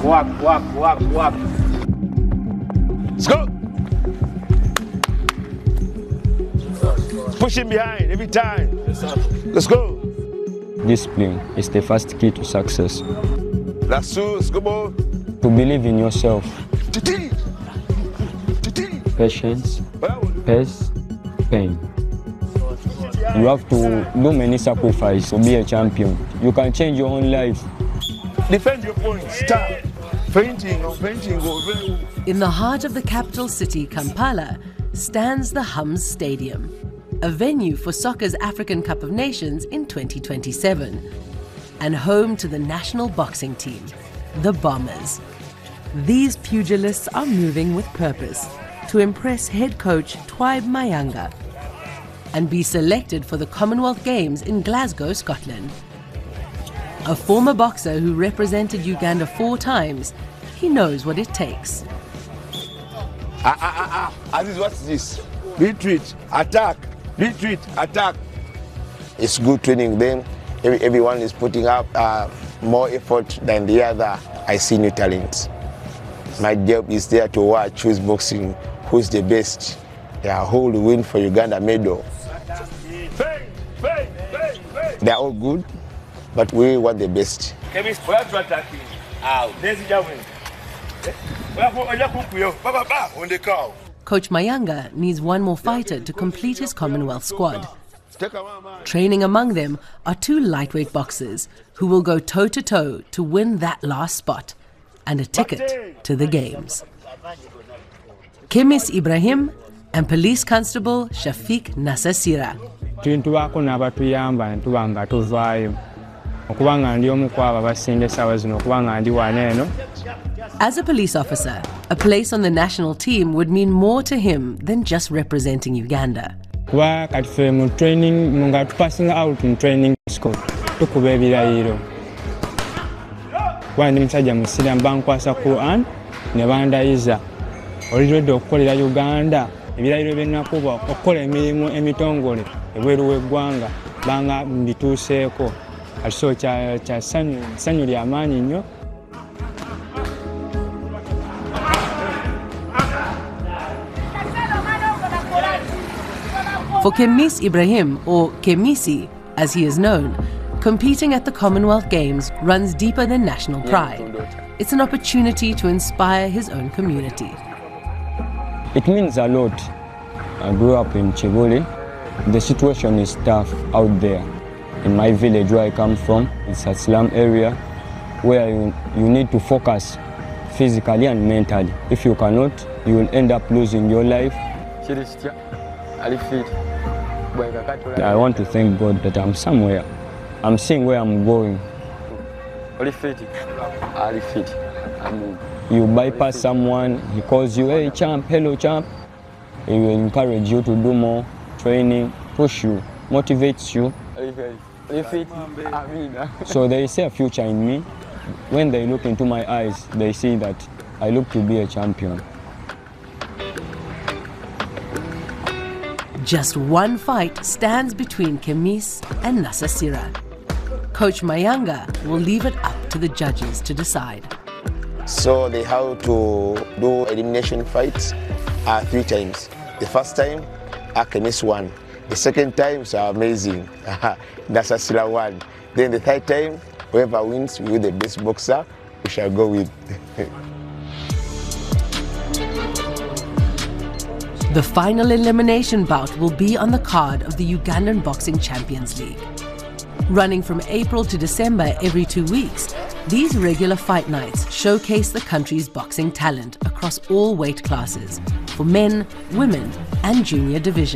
Walk. Let's go. Push him behind every time. Let's go. Discipline is the first key to success. Let's go. To believe in yourself. Patience, pace, pain. You have to do many sacrifices to be a champion. You can change your own life. Defend your point. Stop. Painting. In the heart of the capital city, Kampala, stands the Hums Stadium, a venue for soccer's African Cup of Nations in 2027, and home to the national boxing team, the Bombers. These pugilists are moving with purpose to impress head coach Twaib Mayanga and be selected for the Commonwealth Games in Glasgow, Scotland. A former boxer who represented Uganda 4 times, he knows what it takes. Aziz, what's this? Retreat, attack. Retreat, attack. It's good training then. Everyone is putting up more effort than the other. I see new talents. My job is there to watch who's boxing, who's the best. Who will win for Uganda medal. They're all good, but we want the best. Coach Mayanga needs one more fighter to complete his Commonwealth squad. Training among them are 2 lightweight boxers who will go toe-to-toe to win that last spot and a ticket to the Games. Kemis Ibrahim and Police Constable Shafiq Nasasira. As a police officer, a place on the national team would mean more to him than just representing Uganda. Training, passing out in training school. When musajja musira mbankwasa Quran ne bandayizza olidde okukolera Uganda ebirayiro byennakuba okukola emirimu emitongole ebweru w'eggwanga banga mbituuseeko aliso kya ssanyu lya maanyi nnyo. For Kemis Ibrahim, or Kemisi as he is known, competing at the Commonwealth Games runs deeper than national pride. It's an opportunity to inspire his own community. It means a lot. I grew up in Chibuli. The situation is tough out there. In my village where I come from, it's a slum area where you need to focus physically and mentally. If you cannot, you will end up losing your life. I want to thank God that I'm somewhere. I'm seeing where I'm going. You bypass someone, he calls you, hey champ, hello champ. He will encourage you to do more training, push you, motivates you. So they see a future in me. When they look into my eyes, they see that I look to be a champion. Just one fight stands between Kemis and Nasasira. Coach Mayanga will leave it up to the judges to decide. So they have to do elimination fights 3 times. The first time, Kemis won. The second time, so amazing. Nasasira won. Then the third time, whoever wins with the best boxer, we shall go with. The final elimination bout will be on the card of the Ugandan Boxing Champions League. Running from April to December every 2 weeks, these regular fight nights showcase the country's boxing talent across all weight classes, for men, women and junior divisions.